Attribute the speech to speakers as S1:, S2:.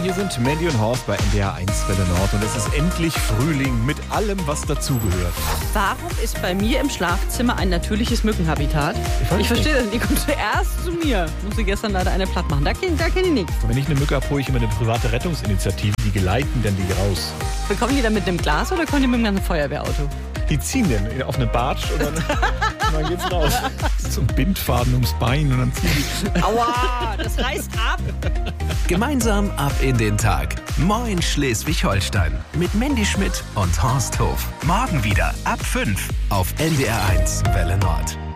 S1: Hier sind Mandy und Horst bei NDR 1 Welle Nord und es ist endlich Frühling mit allem, was dazugehört.
S2: Warum ist bei mir im Schlafzimmer ein natürliches Mückenhabitat? Ich verstehe das nicht. Die kommt zuerst zu mir. Musste gestern leider eine platt machen. Da kenn ich nichts.
S1: Und wenn ich eine Mücke habe, hole ich immer eine private Rettungsinitiative, die geleiten dann die raus.
S2: Kommen die dann mit einem Glas oder kommen die mit einem ganzen Feuerwehrauto?
S1: Die ziehen dann auf eine Bartsch und dann geht's raus. So ein Bindfaden ums Bein und dann ziehen die.
S2: Aua, das reißt ab.
S3: Gemeinsam ab in den Tag. Moin Schleswig-Holstein. Mit Mandy Schmidt und Horst Hof. Morgen wieder ab 5 auf NDR 1 Welle Nord.